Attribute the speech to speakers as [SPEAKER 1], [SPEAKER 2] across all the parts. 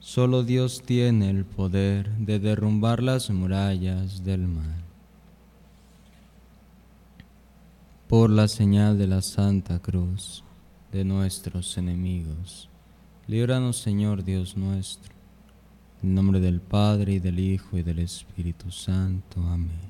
[SPEAKER 1] Solo Dios tiene el poder de derrumbar las murallas del mal. Por la señal de la Santa Cruz de nuestros enemigos, líbranos, Señor Dios nuestro, en nombre del Padre, y del Hijo, y del Espíritu Santo. Amén.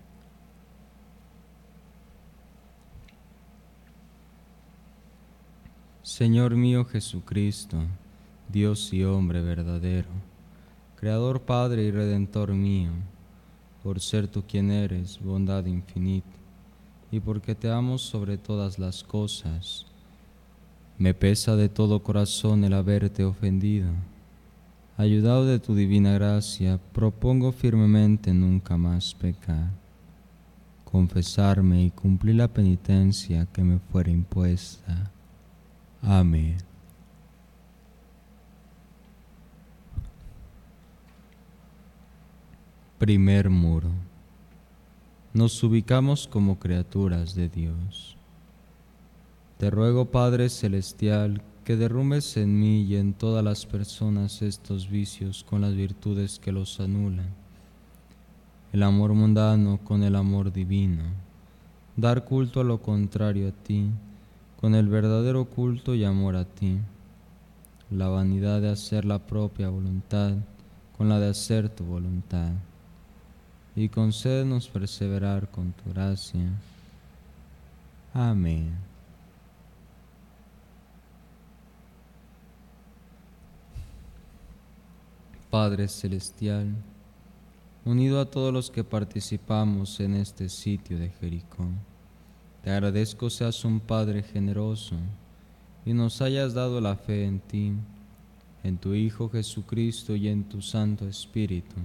[SPEAKER 1] Señor mío Jesucristo, Dios y hombre verdadero, Creador, Padre y Redentor mío, por ser tú quien eres, bondad infinita, y porque te amo sobre todas las cosas, me pesa de todo corazón el haberte ofendido. Ayudado de tu divina gracia, propongo firmemente nunca más pecar, confesarme y cumplir la penitencia que me fuera impuesta. Amén. Primer muro. Nos ubicamos como criaturas de Dios. Te ruego, Padre Celestial, que derrumbes en mí y en todas las personas estos vicios con las virtudes que los anulan. El amor mundano con el amor divino. Dar culto a lo contrario a ti, con el verdadero culto y amor a ti. La vanidad de hacer la propia voluntad, con la de hacer tu voluntad. Y concédenos perseverar con tu gracia. Amén. Padre Celestial, unido a todos los que participamos en este sitio de Jericó, te agradezco seas un Padre generoso y nos hayas dado la fe en ti, en tu Hijo Jesucristo y en tu Santo Espíritu.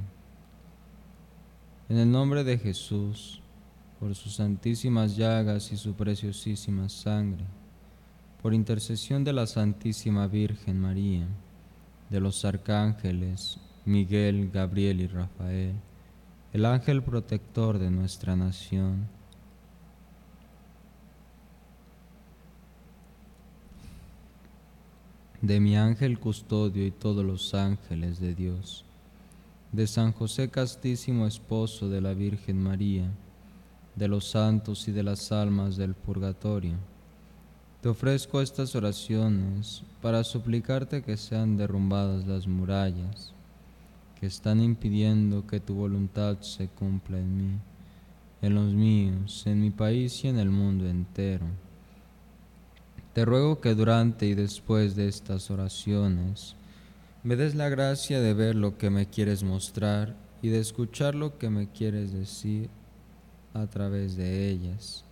[SPEAKER 1] En el nombre de Jesús, por sus santísimas llagas y su preciosísima sangre, por intercesión de la Santísima Virgen María, de los arcángeles Miguel, Gabriel y Rafael, el ángel protector de nuestra nación, de mi ángel custodio y todos los ángeles de Dios, de San José castísimo esposo de la Virgen María, de los santos y de las almas del purgatorio, te ofrezco estas oraciones para suplicarte que sean derrumbadas las murallas que están impidiendo que tu voluntad se cumpla en mí, en los míos, en mi país y en el mundo entero. Te ruego que durante y después de estas oraciones me des la gracia de ver lo que me quieres mostrar y de escuchar lo que me quieres decir a través de ellas.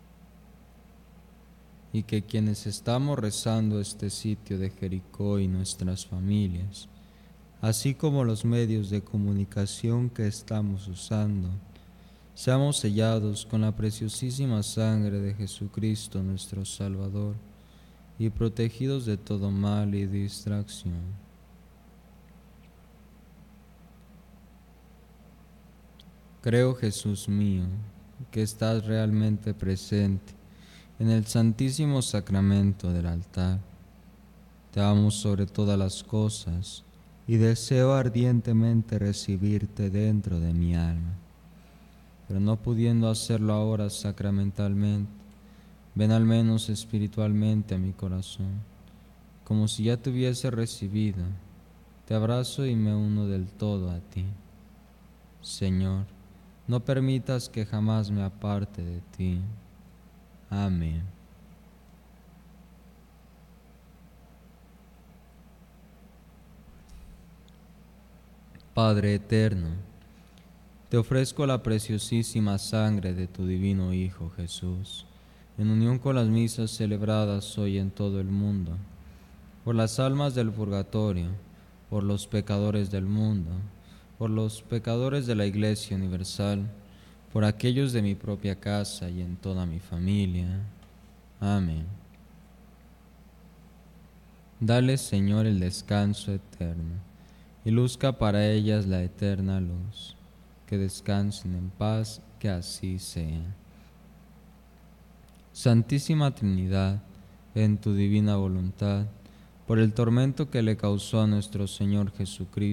[SPEAKER 1] Y que quienes estamos rezando este sitio de Jericó y nuestras familias, así como los medios de comunicación que estamos usando, seamos sellados con la preciosísima sangre de Jesucristo nuestro Salvador y protegidos de todo mal y distracción. Creo, Jesús mío, que estás realmente presente en el Santísimo Sacramento del altar. Te amo sobre todas las cosas y deseo ardientemente recibirte dentro de mi alma. Pero no pudiendo hacerlo ahora sacramentalmente, ven al menos espiritualmente a mi corazón, como si ya te hubiese recibido. Te abrazo y me uno del todo a ti. Señor, no permitas que jamás me aparte de ti. Amén. Padre eterno, te ofrezco la preciosísima sangre de tu divino Hijo Jesús, en unión con las misas celebradas hoy en todo el mundo, por las almas del purgatorio, por los pecadores del mundo, por los pecadores de la Iglesia Universal, por aquellos de mi propia casa y en toda mi familia. Amén. Dale, Señor, el descanso eterno, y luzca para ellas la eterna luz. Que descansen en paz, que así sea. Santísima Trinidad, en tu divina voluntad, por el tormento que le causó a nuestro Señor Jesucristo,